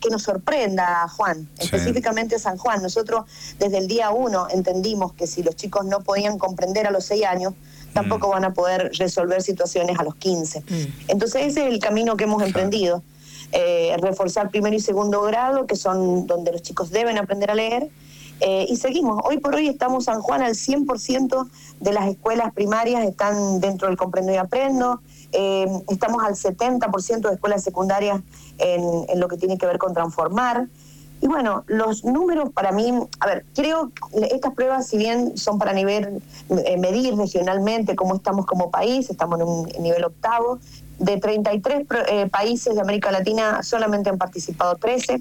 que nos sorprenda, Juan, específicamente San Juan. Nosotros desde el día 1 entendimos que si los chicos no podían comprender a los 6 años, tampoco van a poder resolver situaciones a los 15. Entonces ese es el camino que hemos emprendido. Reforzar primero y segundo grado, que son donde los chicos deben aprender a leer, y seguimos. Hoy por hoy estamos San Juan al 100% de las escuelas primarias están dentro del Comprendo y Aprendo, estamos al 70% de escuelas secundarias en lo que tiene que ver con transformar. Y bueno, los números para mí, a ver, creo que estas pruebas, si bien son para medir regionalmente cómo estamos como país, estamos en un nivel 8º, de 33 países de América Latina solamente han participado 13.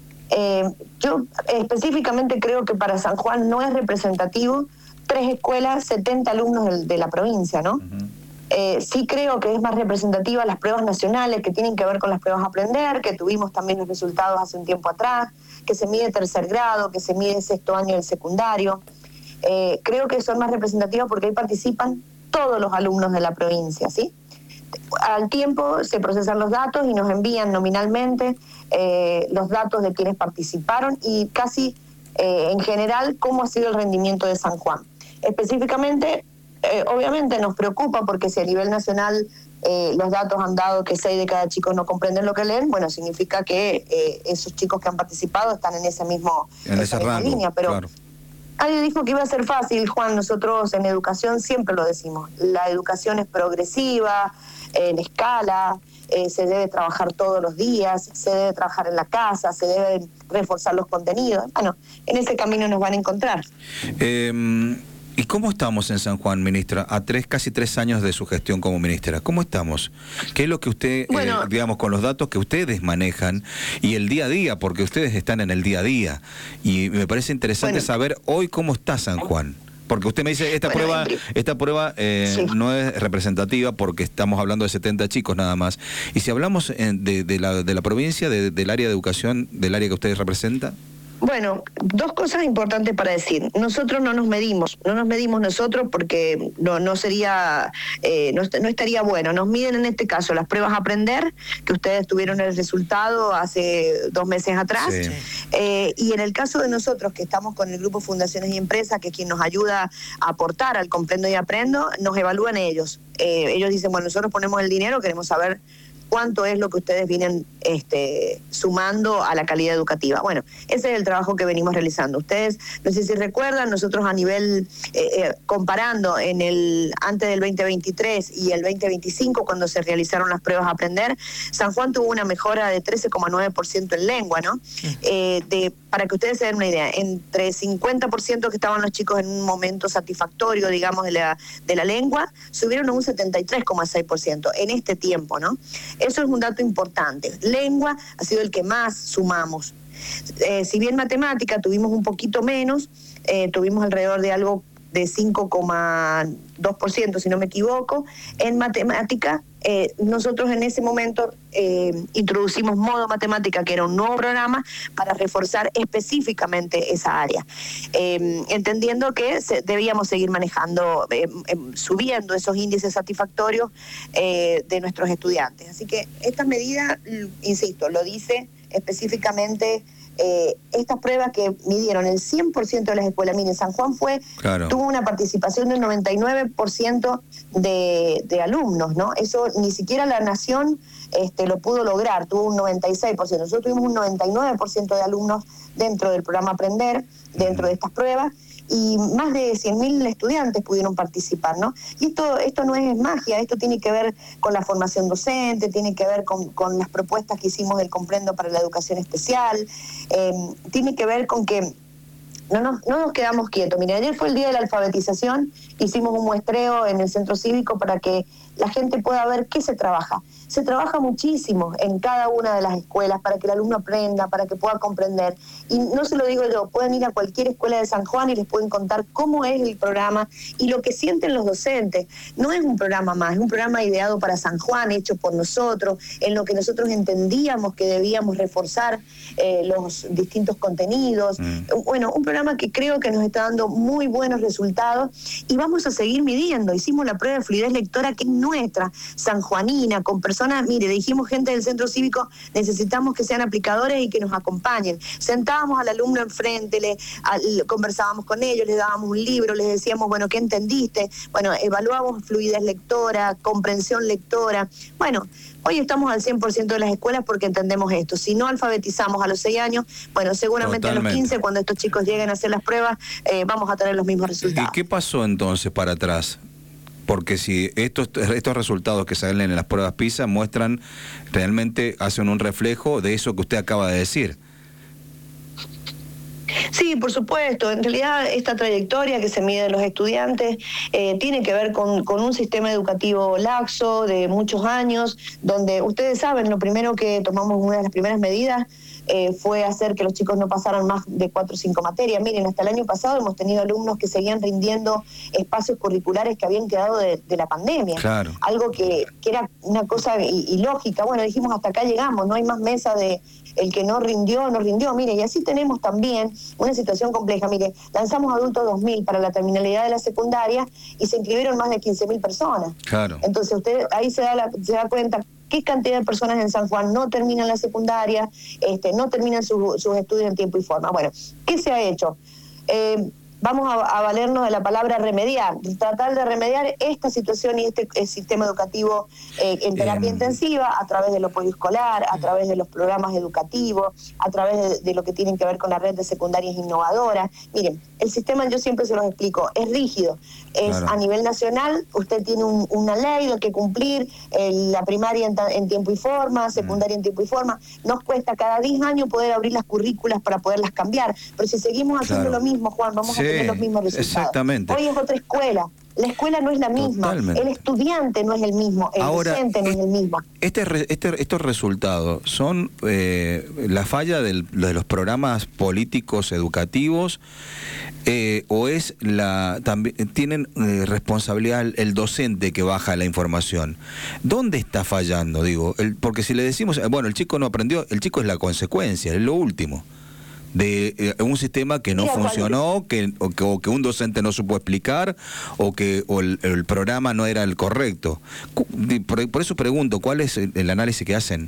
Yo específicamente creo que para San Juan no es representativo 3 escuelas, 70 alumnos de la provincia, ¿no? Sí creo que es más representativa las pruebas nacionales que tienen que ver con las pruebas Aprender, que tuvimos también los resultados hace un tiempo atrás, que se mide tercer grado, que se mide sexto año del secundario. Creo que son más representativas porque ahí participan todos los alumnos de la provincia, ¿sí? Al tiempo se procesan los datos y nos envían nominalmente los datos de quienes participaron y casi en general cómo ha sido el rendimiento de San Juan. Específicamente, obviamente nos preocupa porque si a nivel nacional los datos han dado que 6 de cada chico no comprenden lo que leen, bueno, significa que esos chicos que han participado están en esa misma línea, pero claro. Nadie dijo que iba a ser fácil, Juan. Nosotros en educación siempre lo decimos. La educación es progresiva, en escala, se debe trabajar todos los días, se debe trabajar en la casa, se deben reforzar los contenidos. Bueno, en ese camino nos van a encontrar. ¿Y cómo estamos en San Juan, ministra? A casi 3 años de su gestión como ministra. ¿Cómo estamos? ¿Qué es lo que usted, digamos, con los datos que ustedes manejan y el día a día, porque ustedes están en el día a día? Y me parece interesante saber hoy cómo está San Juan. Porque usted me dice, esta prueba no es representativa porque estamos hablando de 70 chicos nada más. Y si hablamos de la provincia, del área de educación, del área que ustedes representan. Bueno, 2 cosas importantes para decir. Nosotros no nos medimos nosotros porque no sería, no estaría bueno. Nos miden en este caso las pruebas Aprender, que ustedes tuvieron el resultado hace 2 meses atrás. Sí. Y en el caso de nosotros, que estamos con el Grupo Fundaciones y Empresas, que es quien nos ayuda a aportar al Comprendo y Aprendo, nos evalúan ellos. Ellos dicen, bueno, nosotros ponemos el dinero, queremos saber cuánto es lo que ustedes vienen sumando a la calidad educativa. Bueno, ese es el trabajo que venimos realizando. Ustedes, no sé si recuerdan, nosotros a nivel, comparando antes del 2023 y el 2025, cuando se realizaron las pruebas Aprender, San Juan tuvo una mejora de 13,9% en lengua, ¿no? Para que ustedes se den una idea, entre 50% que estaban los chicos en un momento satisfactorio, digamos, de la lengua, subieron a un 73,6% en este tiempo, ¿no? Eso es un dato importante. Lengua ha sido el que más sumamos. Si bien matemática tuvimos un poquito menos, tuvimos alrededor de algo de 5,2%, si no me equivoco. En matemática, nosotros en ese momento introducimos Modo Matemática, que era un nuevo programa para reforzar específicamente esa área, entendiendo que debíamos seguir manejando, subiendo esos índices satisfactorios de nuestros estudiantes. Así que esta medida, insisto, lo dice específicamente. Estas pruebas que midieron el 100% de las escuelas, miren, San Juan tuvo una participación del 99% de alumnos, ¿no? Eso ni siquiera la nación lo pudo lograr, tuvo un 96%. Nosotros tuvimos un 99% de alumnos dentro del programa Aprender, dentro de estas pruebas, y más de 100.000 estudiantes pudieron participar, ¿no? Y esto no es magia, esto tiene que ver con la formación docente, tiene que ver con las propuestas que hicimos del Comprendo para la educación especial, tiene que ver con que no nos quedamos quietos. Mira, ayer fue el día de la alfabetización, hicimos un muestreo en el centro cívico para que la gente pueda ver qué se trabaja. Se trabaja muchísimo en cada una de las escuelas para que el alumno aprenda, para que pueda comprender. Y no se lo digo yo, pueden ir a cualquier escuela de San Juan y les pueden contar cómo es el programa y lo que sienten los docentes. No es un programa más, es un programa ideado para San Juan, hecho por nosotros, en lo que nosotros entendíamos que debíamos reforzar los distintos contenidos. Bueno, un programa que creo que nos está dando muy buenos resultados y vamos a seguir midiendo. Hicimos la prueba de fluidez lectora, que es nuestra, sanjuanina, con personas, mire, le dijimos gente del centro cívico, necesitamos que sean aplicadores y que nos acompañen. Sentábamos al alumno enfrente, conversábamos con ellos, les dábamos un libro, les decíamos, bueno, ¿qué entendiste? Bueno, evaluamos fluidez lectora, comprensión lectora. Bueno, hoy estamos al 100% de las escuelas porque entendemos esto. Si no alfabetizamos a los 6 años, bueno, seguramente a los 15, cuando estos chicos lleguen a hacer las pruebas, vamos a tener los mismos resultados. ¿Y qué pasó entonces para atrás? Porque si estos resultados que salen en las pruebas PISA muestran, realmente hacen un reflejo de eso que usted acaba de decir. Sí, por supuesto. En realidad esta trayectoria que se mide en los estudiantes tiene que ver con un sistema educativo laxo de muchos años, donde ustedes saben, lo primero que tomamos, una de las primeras medidas, fue hacer que los chicos no pasaran más de 4 o 5 materias. Miren, hasta el año pasado hemos tenido alumnos que seguían rindiendo espacios curriculares que habían quedado de la pandemia. Claro. Algo que era una cosa ilógica. Bueno, dijimos, hasta acá llegamos, no hay más mesa de el que no rindió, no rindió. Mire, y así tenemos también una situación compleja. Mire, lanzamos Adulto 2000 para la terminalidad de la secundaria y se inscribieron más de 15.000 personas. Claro. Entonces usted ahí se da cuenta qué cantidad de personas en San Juan no terminan la secundaria, no terminan sus estudios en tiempo y forma. Bueno, ¿qué se ha hecho? Vamos a valernos de la palabra remediar, tratar de remediar esta situación y este sistema educativo en terapia intensiva a través de lo poliescolar, a través de los programas educativos, a través de lo que tienen que ver con la red de secundarias innovadoras. Miren, el sistema, yo siempre se los explico, es rígido. Es a nivel nacional, usted tiene una ley de que cumplir, la primaria en tiempo y forma, secundaria en tiempo y forma. Nos cuesta cada 10 años poder abrir las currículas para poderlas cambiar. Pero si seguimos haciendo lo mismo, Juan, vamos a tener los mismos resultados. Exactamente. Hoy es otra escuela. La escuela no es la misma. Totalmente. El estudiante no es el mismo. El docente no es el mismo. Estos resultados son la falla de los programas políticos educativos, o es también tienen responsabilidad el docente que baja la información. ¿Dónde está fallando? Digo, porque si le decimos, bueno, el chico no aprendió, el chico es la consecuencia, es lo último de un sistema que no funcionó, o que un docente no supo explicar, o que el programa no era el correcto. Por eso pregunto, ¿cuál es el análisis que hacen?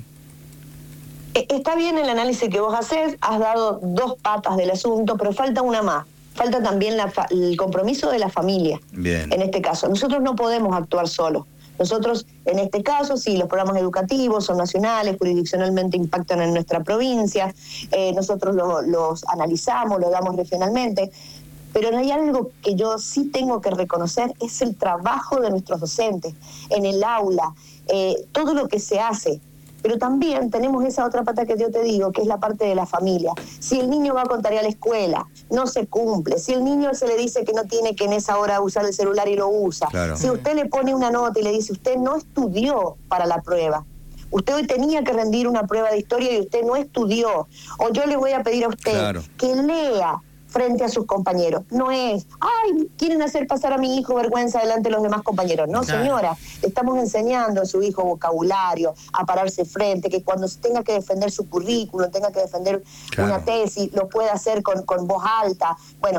Está bien el análisis que vos haces, has dado 2 patas del asunto, pero falta una más. Falta también el compromiso de la familia. Bien. En este caso, nosotros no podemos actuar solos. Nosotros, en este caso, sí, los programas educativos son nacionales, jurisdiccionalmente impactan en nuestra provincia, nosotros los analizamos, los damos regionalmente, pero hay algo que yo sí tengo que reconocer, es el trabajo de nuestros docentes en el aula, todo lo que se hace. Pero también tenemos esa otra pata que yo te digo, que es la parte de la familia. Si el niño va con tarea a la escuela, no se cumple. Si el niño se le dice que no tiene que en esa hora usar el celular y lo usa. Claro. Si usted le pone una nota y le dice, usted no estudió para la prueba. Usted hoy tenía que rendir una prueba de historia y usted no estudió. O yo le voy a pedir a usted que lea frente a sus compañeros. No es, ay, quieren hacer pasar a mi hijo vergüenza delante de los demás compañeros. No, señora, le estamos enseñando a su hijo vocabulario, a pararse frente, que cuando tenga que defender su currículum, tenga que defender una tesis, lo pueda hacer con voz alta. Bueno,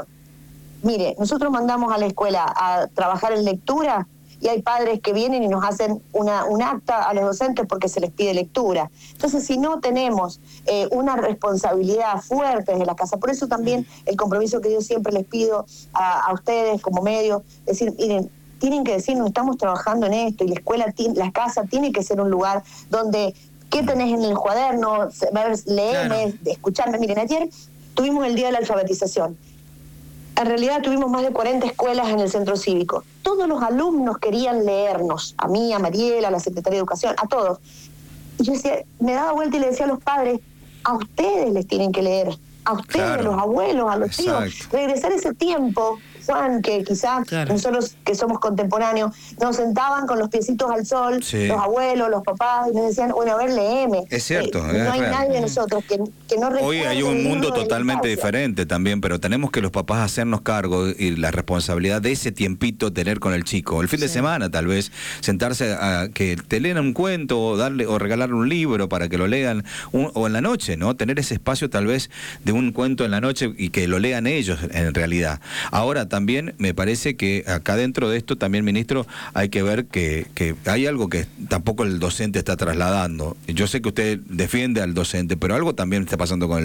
mire, nosotros mandamos a la escuela a trabajar en lectura y hay padres que vienen y nos hacen un acta a los docentes porque se les pide lectura. Entonces, si no tenemos una responsabilidad fuerte desde la casa, por eso también el compromiso que yo siempre les pido a ustedes como medios, decir, miren, tienen que decirnos, estamos trabajando en esto, y la escuela, la casa tiene que ser un lugar donde, ¿qué tenés en el cuaderno? Leeme, escucharme. Miren, ayer tuvimos el día de la alfabetización. En realidad tuvimos más de 40 escuelas en el centro cívico. Todos los alumnos querían leernos, a mí, a Mariela, a la secretaria de Educación, a todos. Y yo decía, me daba vuelta y le decía a los padres, a ustedes les tienen que leer, a ustedes, a los abuelos, a los tíos. Regresar ese tiempo, Juan, que quizás nosotros que somos contemporáneos, nos sentaban con los piecitos al sol, los abuelos, los papás, y nos decían, bueno, a ver, léeme. Es cierto. No hay nadie de nosotros que no recuerde. Hoy hay un mundo totalmente diferente también, pero tenemos que los papás hacernos cargo y la responsabilidad de ese tiempito tener con el chico. El fin de semana, tal vez, sentarse a que te lean un cuento o regalarle un libro para que lo lean, o en la noche, ¿no? Tener ese espacio tal vez de un cuento en la noche y que lo lean ellos en realidad. Ahora también me parece que acá dentro de esto también, ministro, hay que ver que hay algo que tampoco el docente está trasladando. Yo sé que usted defiende al docente, pero algo también está pasando con el